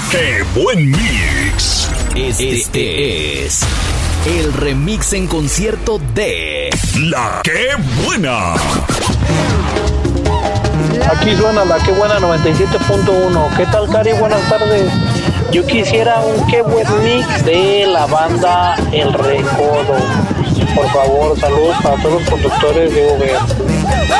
¡Qué buen mix! Este es el remix en concierto de La Qué Buena. Aquí suena la Qué Buena 97.1. ¿Qué tal, Cari? Buenas tardes. Yo quisiera un Qué Buen Mix de la banda El Recodo. Por favor, saludos para todos los conductores de Uber.